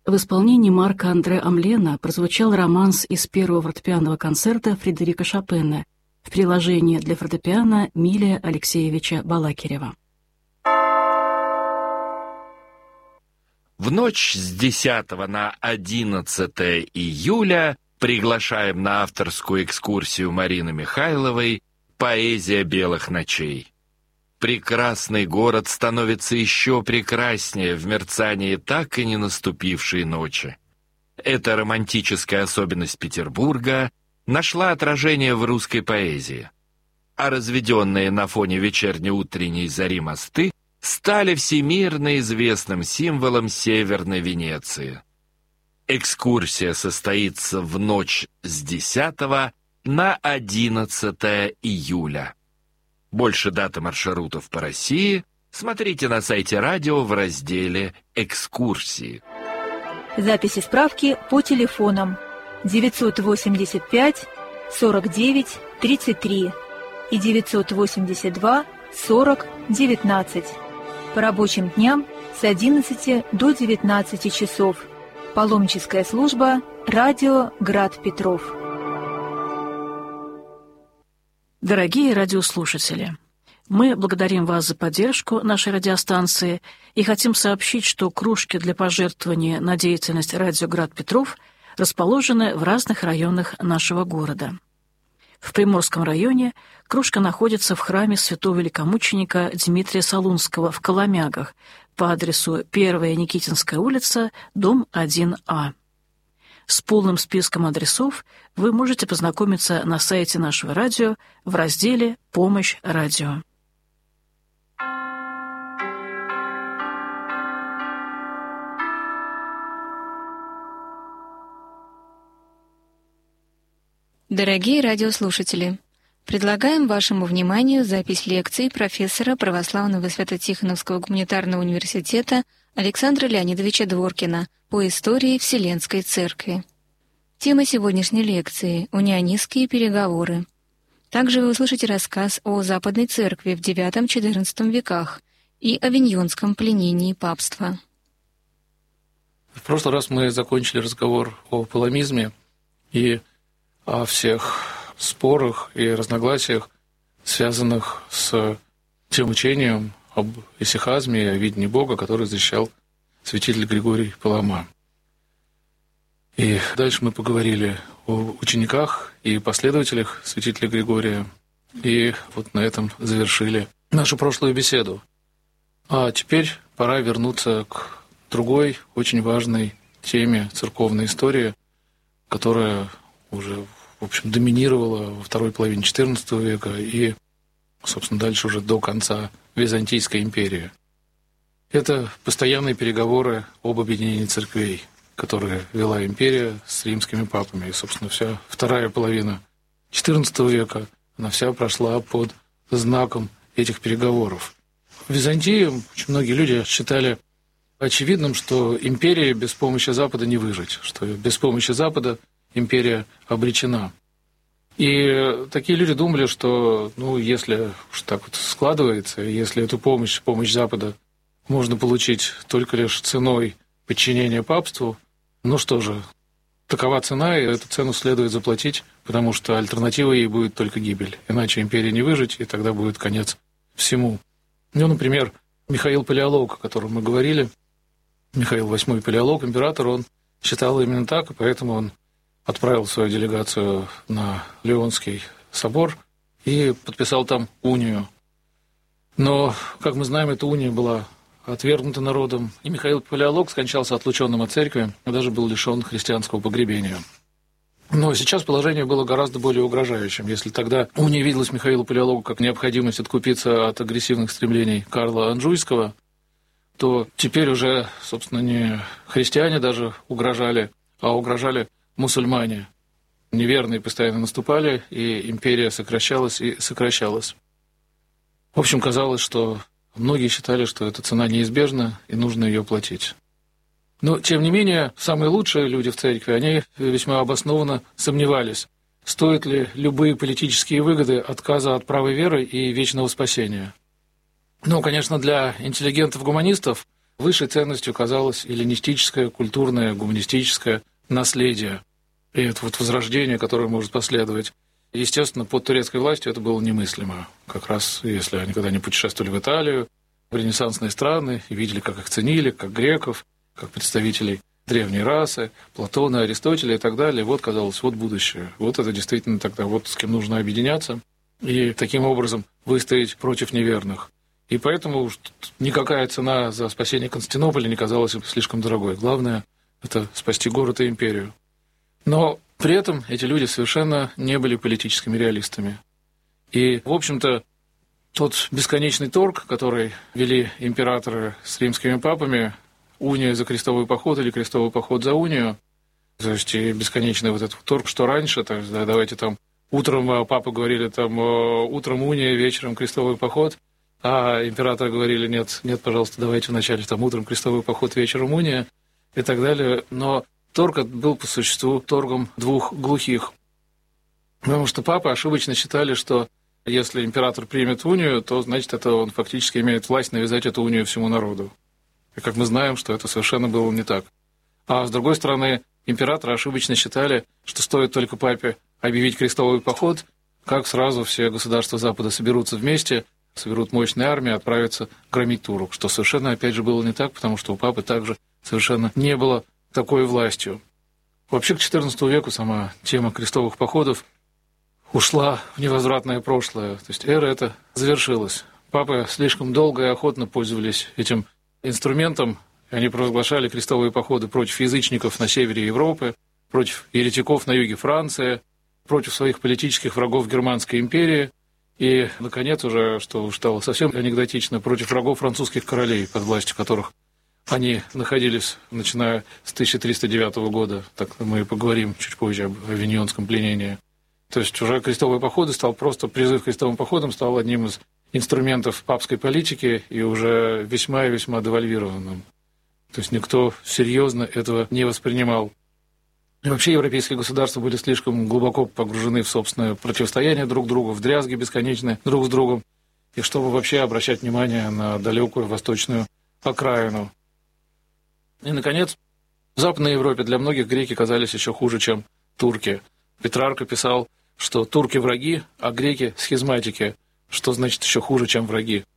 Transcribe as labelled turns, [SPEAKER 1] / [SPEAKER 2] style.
[SPEAKER 1] В исполнении Марка Андре Амлена прозвучал романс из первого фортепианного концерта Фредерика Шопена в приложении для фортепиано Милия Алексеевича Балакирева.
[SPEAKER 2] В ночь с 10 на 11 июля приглашаем на авторскую экскурсию Марины Михайловой «Поэзия белых ночей». Прекрасный город становится еще прекраснее в мерцании так и не наступившей ночи. Эта романтическая особенность Петербурга нашла отражение в русской поэзии, а разведенные на фоне вечерне-утренней зари мосты стали всемирно известным символом Северной Венеции. Экскурсия состоится в ночь с 10 на 11 июля. Больше дат и маршрутов по России смотрите на сайте радио в разделе «Экскурсии».
[SPEAKER 3] Записи справки по телефонам 985 49 33 и 982 40 19. По рабочим дням с 11 до 19 часов. Паломническая служба «Радио Град Петров».
[SPEAKER 1] Дорогие радиослушатели, мы благодарим вас за поддержку нашей радиостанции и хотим сообщить, что кружки для пожертвования на деятельность «Радио Град Петров» расположены в разных районах нашего города. В Приморском районе кружка находится в храме святого великомученика Дмитрия Солунского в Коломягах по адресу 1 Никитинская улица, дом 1А. С полным списком адресов вы можете познакомиться на сайте нашего радио в разделе «Помощь радио».
[SPEAKER 4] Дорогие радиослушатели, предлагаем вашему вниманию запись лекций профессора Православного Свято-Тихоновского гуманитарного университета Александра Леонидовича Дворкина по истории Вселенской Церкви. Тема сегодняшней лекции – унионистские переговоры. Также вы услышите рассказ о Западной Церкви в IX-XIV веках и авиньонском пленении папства.
[SPEAKER 5] В прошлый раз мы закончили разговор о паламизме и о всех спорах и разногласиях, связанных с тем учением об исихазме и о видении Бога, который защищал святитель Григорий Палама. И дальше мы поговорили о учениках и последователях святителя Григория, и вот на этом завершили нашу прошлую беседу. А теперь пора вернуться к другой очень важной теме церковной истории, которая уже, в общем, доминировала во второй половине XIV века и, собственно, дальше уже до конца Византийской империи. Это постоянные переговоры об объединении церквей, которые вела империя с римскими папами. И, собственно, вся вторая половина XIV века, она вся прошла под знаком этих переговоров. В Византии очень многие люди считали очевидным, что империи без помощи Запада не выжить, что без помощи Запада империя обречена. И такие люди думали, что, если уж так вот складывается, если эту помощь Запада можно получить только лишь ценой подчинения папству, что же, такова цена, и эту цену следует заплатить, потому что альтернативой ей будет только гибель. Иначе империи не выжить, и тогда будет конец всему. Например, Михаил Палеолог, о котором мы говорили, Михаил VIII Палеолог, император, он считал именно так, и поэтому он отправил свою делегацию на Леонский собор и подписал там унию. Но, как мы знаем, эта уния была отвергнута народом, и Михаил Палеолог скончался отлученным от церкви и даже был лишен христианского погребения. Но сейчас положение было гораздо более угрожающим. Если тогда уния виделась Михаилу Палеологу как необходимость откупиться от агрессивных стремлений Карла Анжуйского, то теперь уже, собственно, не христиане даже угрожали, а угрожали мусульмане. Неверные постоянно наступали, и империя сокращалась и сокращалась. В общем, казалось, что многие считали, что эта цена неизбежна, и нужно ее платить. Но, тем не менее, самые лучшие люди в церкви, они весьма обоснованно сомневались, стоят ли любые политические выгоды отказа от правой веры и вечного спасения. Конечно, для интеллигентов-гуманистов высшей ценностью казалось эллинистическое, культурное, гуманистическое наследие. И это вот возрождение, которое может последовать. Естественно, под турецкой властью это было немыслимо. Как раз если они когда-нибудь путешествовали в Италию, в ренессансные страны, и видели, как их ценили, как греков, как представителей древней расы, Платона, Аристотеля и так далее. Вот, казалось, вот будущее. Вот это действительно тогда, вот с кем нужно объединяться и таким образом выстоять против неверных. И поэтому никакая цена за спасение Константинополя не казалась им слишком дорогой. Главное – это спасти город и империю. Но при этом эти люди совершенно не были политическими реалистами. И, в общем-то, тот бесконечный торг, который вели императоры с римскими папами, уния за крестовый поход или крестовый поход за унию, то есть и бесконечный вот этот торг, что раньше, то есть, да, давайте там утром папы говорили там утром уния, вечером крестовый поход, а императоры говорили нет, пожалуйста, давайте вначале там утром крестовый поход, вечером уния и так далее. Но торг был по существу торгом двух глухих. Потому что папы ошибочно считали, что если император примет унию, то, значит, это он фактически имеет власть навязать эту унию всему народу. И как мы знаем, что это совершенно было не так. А с другой стороны, императоры ошибочно считали, что стоит только папе объявить крестовый поход, как сразу все государства Запада соберутся вместе, соберут мощные армии, отправятся громить турок. Что совершенно, опять же, было не так, потому что у папы также совершенно не было такой властью. Вообще, к XIV веку сама тема крестовых походов ушла в невозвратное прошлое. То есть эра эта завершилась. Папы слишком долго и охотно пользовались этим инструментом. Они провозглашали крестовые походы против язычников на севере Европы, против еретиков на юге Франции, против своих политических врагов Германской империи и, наконец, уже, что стало совсем анекдотично, против врагов французских королей, под властью которых они находились, начиная с 1309 года. Так мы и поговорим чуть позже об авиньонском пленении. То есть уже крестовые походы стал просто, призыв к крестовым походам стал одним из инструментов папской политики и уже весьма и весьма девальвированным. То есть никто серьезно этого не воспринимал. И вообще европейские государства были слишком глубоко погружены в собственное противостояние друг другу, в дрязги бесконечные друг с другом, и чтобы вообще обращать внимание на далекую восточную окраину. И, наконец, в Западной Европе для многих греки казались еще хуже, чем турки. Петрарка писал, что турки враги, а греки схизматики, что значит еще хуже, чем враги.